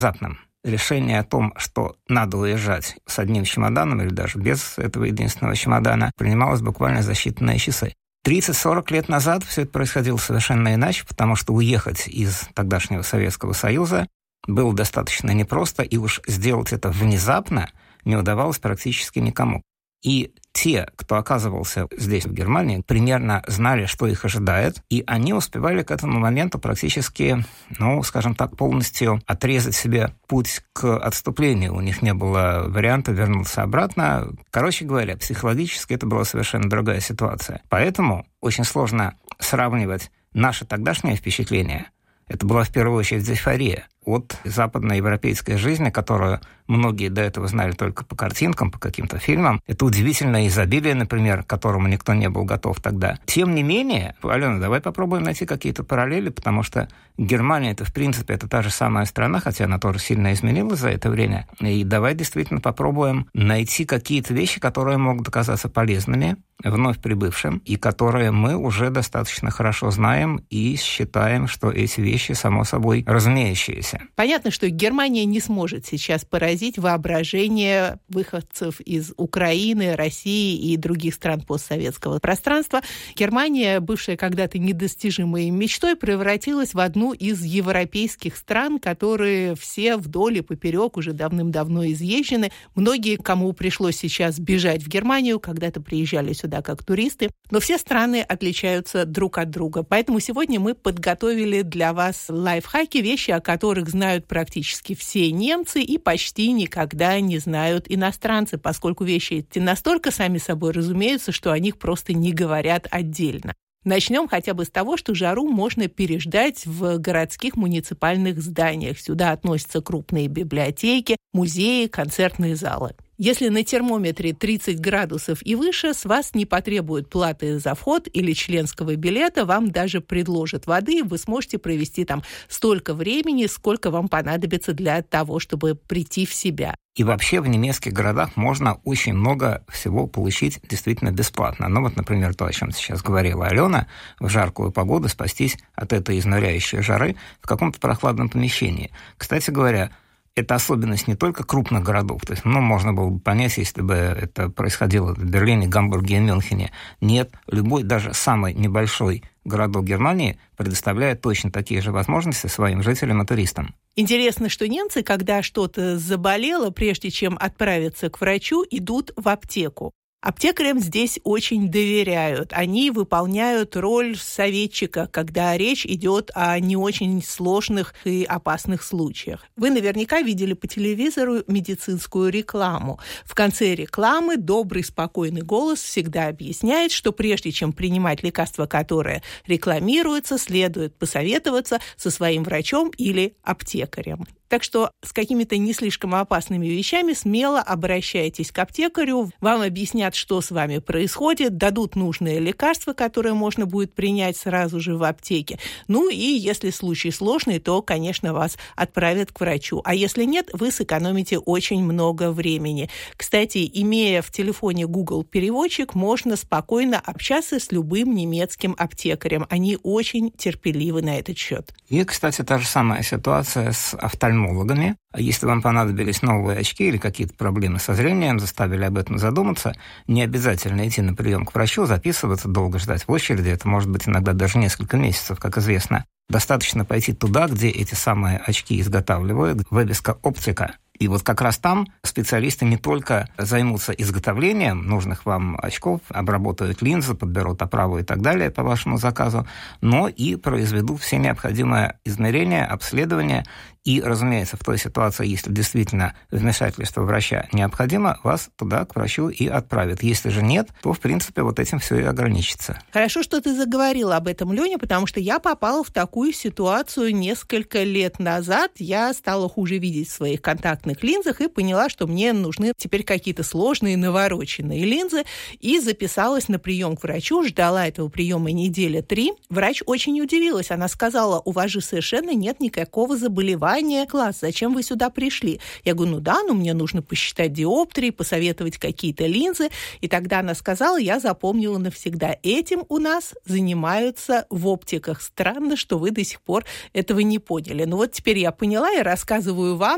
внезапным. Решение о том, что надо уезжать с одним чемоданом или даже без этого единственного чемодана, принималось буквально за считанные часы. 30-40 лет назад все это происходило совершенно иначе, потому что уехать из тогдашнего Советского Союза было достаточно непросто, и уж сделать это внезапно не удавалось практически никому. И те, кто оказывался здесь, в Германии, примерно знали, что их ожидает, и они успевали к этому моменту практически, скажем так, полностью отрезать себе путь к отступлению. У них не было варианта вернуться обратно. Короче говоря, психологически это была совершенно другая ситуация. Поэтому очень сложно сравнивать наши тогдашние впечатления. Это была в первую очередь эйфория от западноевропейской жизни, которую многие до этого знали только по картинкам, по каким-то фильмам. Это удивительное изобилие, например, к которому никто не был готов тогда. Тем не менее, Алена, давай попробуем найти какие-то параллели, потому что Германия, это в принципе, это та же самая страна, хотя она тоже сильно изменилась за это время. И давай действительно попробуем найти какие-то вещи, которые могут оказаться полезными вновь прибывшим, и которые мы уже достаточно хорошо знаем и считаем, что эти вещи, само собой, разумеющиеся. Понятно, что Германия не сможет сейчас поразить воображение выходцев из Украины, России и других стран постсоветского пространства. Германия, бывшая когда-то недостижимой мечтой, превратилась в одну из европейских стран, которые все вдоль и поперек уже давным-давно изъезжены. Многие, кому пришлось сейчас бежать в Германию, когда-то приезжали сюда как туристы. Но все страны отличаются друг от друга. Поэтому сегодня мы подготовили для вас лайфхаки, вещи, о которых знают практически все немцы и почти никогда не знают иностранцы, поскольку вещи эти настолько сами собой разумеются, что о них просто не говорят отдельно. Начнем хотя бы с того, что жару можно переждать в городских муниципальных зданиях. Сюда относятся крупные библиотеки, музеи, концертные залы. Если на термометре 30 градусов и выше, с вас не потребуют платы за вход или членского билета, вам даже предложат воды, и вы сможете провести там столько времени, сколько вам понадобится для того, чтобы прийти в себя. И вообще в немецких городах можно очень много всего получить действительно бесплатно. Например, то, о чем сейчас говорила Алена, в жаркую погоду спастись от этой изнуряющей жары в каком-то прохладном помещении. Кстати говоря, это особенность не только крупных городов. То есть, можно было бы понять, если бы это происходило в Берлине, Гамбурге и Мюнхене. Нет, любой, даже самый небольшой городок Германии предоставляет точно такие же возможности своим жителям и туристам. Интересно, что немцы, когда что-то заболело, прежде чем отправиться к врачу, идут в аптеку. Аптекарям здесь очень доверяют. Они выполняют роль советчика, когда речь идет о не очень сложных и опасных случаях. Вы наверняка видели по телевизору медицинскую рекламу. В конце рекламы добрый, спокойный голос всегда объясняет, что прежде чем принимать лекарство, которое рекламируется, следует посоветоваться со своим врачом или аптекарем. Так что с какими-то не слишком опасными вещами смело обращайтесь к аптекарю, вам объяснят, что с вами происходит, дадут нужное лекарство, которое можно будет принять сразу же в аптеке. И если случай сложный, то, конечно, вас отправят к врачу. А если нет, вы сэкономите очень много времени. Кстати, имея в телефоне Google переводчик, можно спокойно общаться с любым немецким аптекарем. Они очень терпеливы на этот счет. И, кстати, та же самая ситуация с офтальмологами. Если вам понадобились новые очки или какие-то проблемы со зрением, заставили об этом задуматься, не обязательно идти на прием к врачу, записываться, долго ждать в очереди. Это может быть иногда даже несколько месяцев, как известно. Достаточно пойти туда, где эти самые очки изготавливают, вывеска «Оптика». И как раз там специалисты не только займутся изготовлением нужных вам очков, обработают линзы, подберут оправу и так далее по вашему заказу, но и произведут все необходимые измерения, обследования. И, разумеется, в той ситуации, если действительно вмешательство врача необходимо, вас туда, к врачу, и отправят. Если же нет, то, в принципе, этим все и ограничится. Хорошо, что ты заговорила об этом, Леня, потому что я попала в такую ситуацию несколько лет назад. Я стала хуже видеть в своих контактных линзах и поняла, что мне нужны теперь какие-то сложные навороченные линзы, и записалась на прием к врачу, ждала этого приема 3 недели. Врач очень удивилась. Она сказала: у вас же совершенно нет никакого заболевания глаз, зачем вы сюда пришли? Я говорю, мне нужно посчитать диоптрии, посоветовать какие-то линзы. И тогда она сказала, я запомнила навсегда, этим у нас занимаются в оптиках. Странно, что вы до сих пор этого не поняли. Теперь я поняла и рассказываю вам,